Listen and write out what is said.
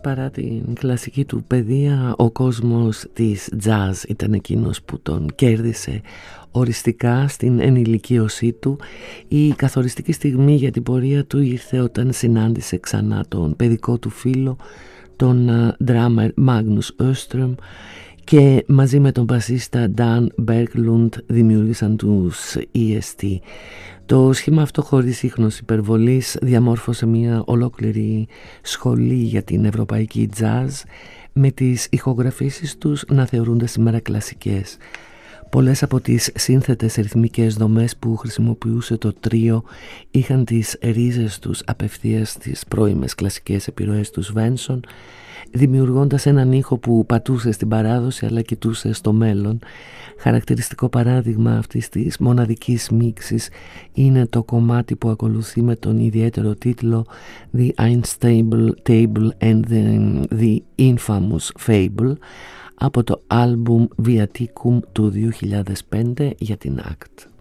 παρά την κλασική του παιδεία, ο κόσμος της jazz ήταν εκείνος που τον κέρδισε οριστικά στην ενηλικίωσή του. Η καθοριστική στιγμή για την πορεία του ήρθε όταν συνάντησε ξανά τον παιδικό του φίλο, τον drummer Magnus Öström, και μαζί με τον μπασίστα Dan Berglund δημιούργησαν τους EST. Το σχήμα αυτό, χωρίς ίχνος υπερβολής, διαμόρφωσε μια ολόκληρη σχολή για την ευρωπαϊκή jazz, με τις ηχογραφήσεις τους να θεωρούνται σήμερα κλασικές. Πολλές από τις σύνθετες ρυθμικές δομές που χρησιμοποιούσε το τρίο είχαν τις ρίζες τους απευθείας στις πρώιμες κλασικές επιρροές του Svensson, δημιουργώντας έναν ήχο που πατούσε στην παράδοση αλλά κοιτούσε στο μέλλον. Χαρακτηριστικό παράδειγμα αυτής της μοναδικής μίξης είναι το κομμάτι που ακολουθεί με τον ιδιαίτερο τίτλο The Unstable Table and the Infamous Fable από το άλμπουμ Viaticum του 2005 για την ACT.